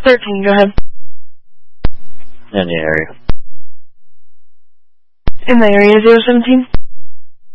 13, go ahead. In the area. In the area, 017?